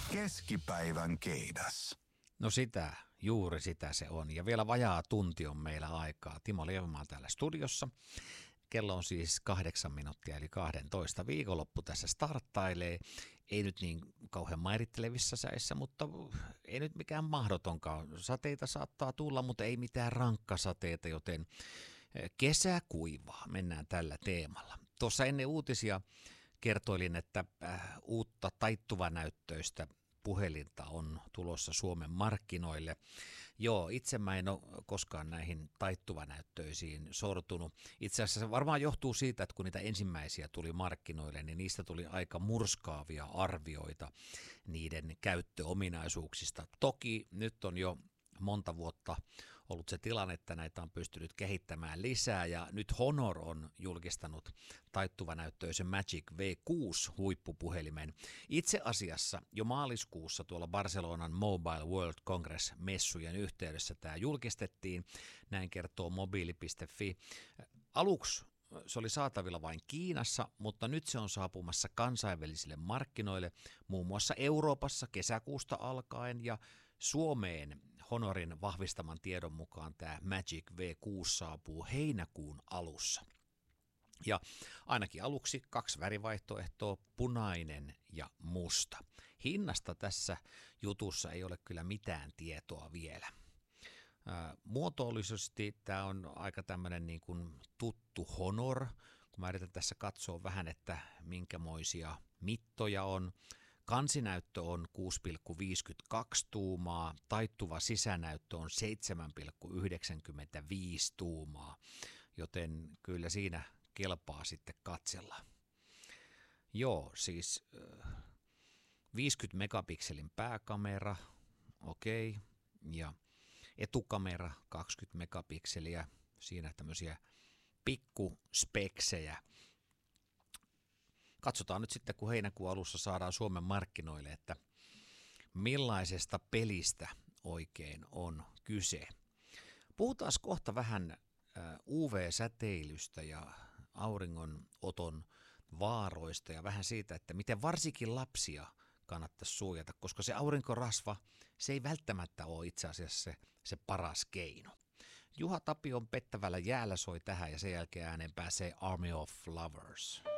Keskipäivän keidas. No sitä, juuri sitä se on. Ja vielä vajaa tunti on meillä aikaa. Timo Lievemaa täällä studiossa. Kello on siis 8 minuuttia eli 12. Viikonloppu tässä starttailee. Ei nyt niin kauhean mairittelevissa säissä, mutta ei nyt mikään mahdotonkaan. Sateita saattaa tulla, mutta ei mitään rankkasateita, joten kesäkuivaa. Mennään tällä teemalla. Tuossa ennen uutisia kertoilin, että uutta taittuvanäyttöistä puhelinta on tulossa Suomen markkinoille. Joo, itse mä en ole koskaan näihin taittuvanäyttöisiin sortunut. Itse asiassa se varmaan johtuu siitä, että kun niitä ensimmäisiä tuli markkinoille, niin niistä tuli aika murskaavia arvioita niiden käyttöominaisuuksista. Toki nyt on jo monta vuotta ollut se tilanne, että näitä on pystynyt kehittämään lisää ja nyt Honor on julkistanut taittuvanäyttöisen Magic V6 huippupuhelimen. Itse asiassa jo maaliskuussa tuolla Barcelonan Mobile World Congress-messujen yhteydessä tämä julkistettiin, näin kertoo mobiili.fi. Aluksi se oli saatavilla vain Kiinassa, mutta nyt se on saapumassa kansainvälisille markkinoille, muun muassa Euroopassa kesäkuusta alkaen ja Suomeen Honorin vahvistaman tiedon mukaan tämä Magic V6 saapuu heinäkuun alussa. Ja ainakin aluksi 2 värivaihtoehtoa, punainen ja musta. Hinnasta tässä jutussa ei ole kyllä mitään tietoa vielä. Muotoillisesti tämä on aika tämmöinen niin kuin tuttu Honor, kun mä yritän tässä katsoa vähän, että minkämoisia mittoja on. Kansinäyttö on 6,52 tuumaa, taittuva sisänäyttö on 7,95 tuumaa, joten kyllä siinä kelpaa sitten katsella. Joo, siis 50 megapikselin pääkamera, okei, ja etukamera 20 megapikseliä, siinä tämmöisiä pikkuspeksejä. Katsotaan nyt sitten, kun heinäkuun alussa saadaan Suomen markkinoille, että millaisesta pelistä oikein on kyse. Puhutaan kohta vähän UV-säteilystä ja auringonoton vaaroista ja vähän siitä, että miten varsinkin lapsia kannattaisi suojata, koska se aurinkorasva, se ei välttämättä ole itse asiassa se paras keino. Juha Tapion pettävällä jäällä soi tähän ja sen jälkeen ääneen pääsee Army of Lovers.